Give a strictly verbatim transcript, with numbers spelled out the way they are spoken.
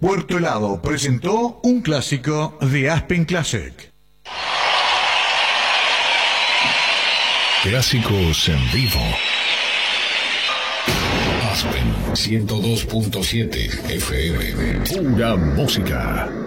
Puerto Helado presentó un clásico de Aspen Classic. Clásicos en vivo. Aspen ciento dos punto siete F M. Pura música.